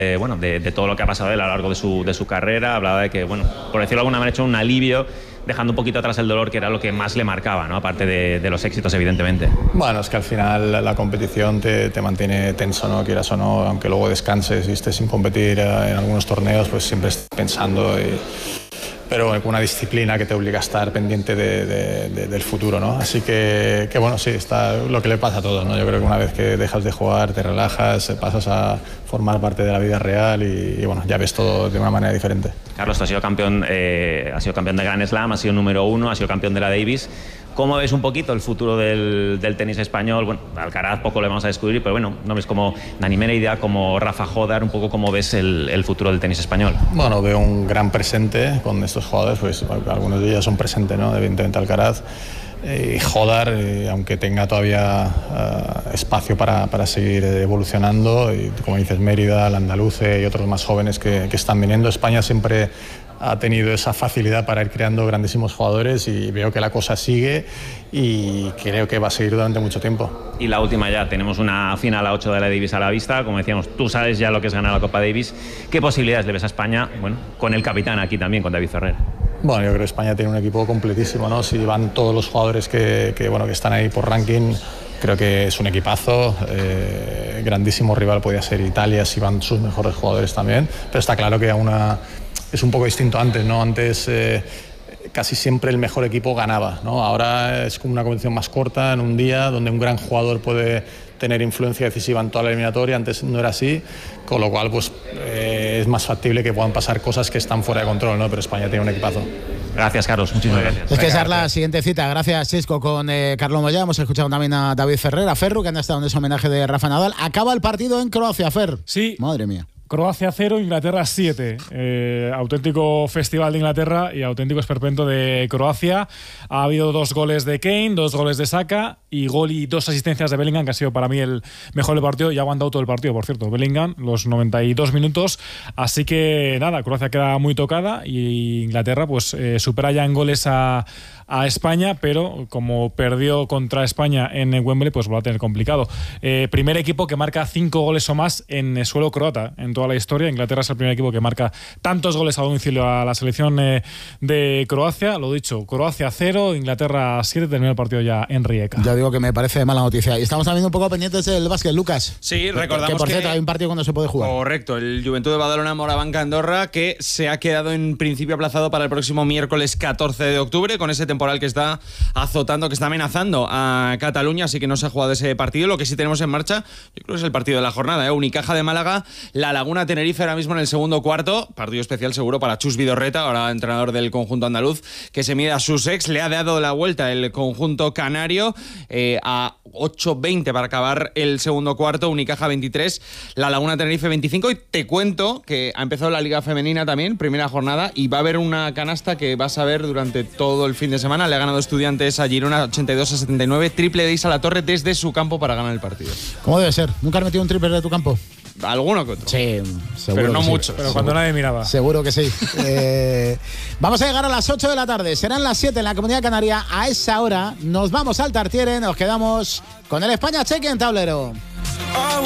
de todo lo que ha pasado él a lo largo de su carrera. Hablaba de que, bueno, por decirlo de alguna manera, ha hecho un alivio, dejando un poquito atrás el dolor, que era lo que más le marcaba, ¿no? Aparte de los éxitos, evidentemente. Bueno, es que al final la competición te mantiene tenso, ¿no? Quieras o no, aunque luego descanses y estés sin competir en algunos torneos, pues siempre estás pensando pero con una disciplina que te obliga a estar pendiente del futuro, ¿no? Así que bueno, sí, está lo que le pasa a todos, ¿no? Yo creo que una vez que dejas de jugar, te relajas, pasas a formar parte de la vida real y bueno, ya ves todo de una manera diferente. Carlos, tú has sido campeón de Grand Slam, has sido número 1, has sido campeón de la Davis. ¿Cómo ves un poquito el futuro del tenis español? Bueno, Alcaraz poco le vamos a descubrir, pero bueno, nombres como Dani Mérida, como Rafa Jódar, un poco cómo ves el futuro del tenis español. Bueno, veo un gran presente con estos jugadores, pues algunos de ellos son presentes, ¿no? Evidentemente Alcaraz. Jódar, aunque tenga todavía espacio para seguir evolucionando, y como dices, Mérida, el andaluce y otros más jóvenes que están viniendo. España siempre ha tenido esa facilidad para ir creando grandísimos jugadores y veo que la cosa sigue y creo que va a seguir durante mucho tiempo. Y la última ya, tenemos una final a 8 de la Davis a la vista, como decíamos, tú sabes ya lo que es ganar la Copa Davis. ¿Qué posibilidades le ves a España? Bueno, con el capitán aquí también, con David Ferrer. Bueno, yo creo que España tiene un equipo completísimo, ¿no? Si van todos los jugadores que están ahí por ranking, creo que es un equipazo. Grandísimo rival podía ser Italia si van sus mejores jugadores también, pero está claro que es un poco distinto antes, ¿no? Antes casi siempre el mejor equipo ganaba, ¿no? Ahora es como una competición más corta, en un día, donde un gran jugador puede tener influencia decisiva en toda la eliminatoria. Antes no era así, con lo cual pues es más factible que puedan pasar cosas que están fuera de control, ¿no? Pero España tiene un equipazo. Gracias, Carlos, muchísimas gracias. Es que esa es la siguiente cita. Gracias, Xisco, con Carlos Moya. Hemos escuchado también a David Ferrer, a Ferru, que han estado en ese homenaje de Rafa Nadal. Acaba el partido en Croacia, Fer. Sí. Madre mía. Croacia 0, Inglaterra 7. Auténtico festival de Inglaterra y auténtico esperpento de Croacia. Ha habido 2 goles de Kane, 2 goles de Saka y gol y 2 asistencias de Bellingham, que ha sido para mí el mejor del partido y ha aguantado todo el partido, por cierto. Bellingham, los 92 minutos. Así que nada, Croacia queda muy tocada y Inglaterra pues supera ya en goles a España, pero como perdió contra España en Wembley, pues va a tener complicado. Primer equipo que marca 5 goles o más en suelo croata en toda la historia. Inglaterra es el primer equipo que marca tantos goles a domicilio a la selección de Croacia. Lo dicho, Croacia 0, Inglaterra 7, terminó el partido ya en Rijeka. Ya digo que me parece mala noticia. Y estamos también un poco pendientes del básquet, Lucas. Sí, recordamos que por cierto hay un partido cuando se puede jugar. Correcto, el Juventud de Badalona Morabanca Andorra, que se ha quedado en principio aplazado para el próximo miércoles 14 de octubre, con ese temporal que está azotando, que está amenazando a Cataluña, así que no se ha jugado ese partido. Lo que sí tenemos en marcha, yo creo que es el partido de la jornada, Unicaja de Málaga, La Laguna Tenerife ahora mismo en el segundo cuarto, partido especial seguro para Chus Vidorreta, ahora entrenador del conjunto andaluz, que se mide a sus ex. Le ha dado la vuelta el conjunto canario a 8-20 para acabar el segundo cuarto. Unicaja 23, La Laguna Tenerife 25. Y te cuento que ha empezado la Liga Femenina también, primera jornada, y va a haber una canasta que vas a ver durante todo el fin de semana. Le ha ganado Estudiantes a Girona 82-79, triple de Isa La Torre desde su campo para ganar el partido. ¿Cómo debe ser? ¿Nunca has metido un triple de tu campo? Alguno que otro. Sí, seguro. Pero no que mucho. Sí. Pero cuando nadie miraba. Seguro que sí. Vamos a llegar a las 8 de la tarde. Serán las 7 en la Comunidad Canaria. A esa hora nos vamos al Tartiere. Nos quedamos con el España-Chequia en tablero.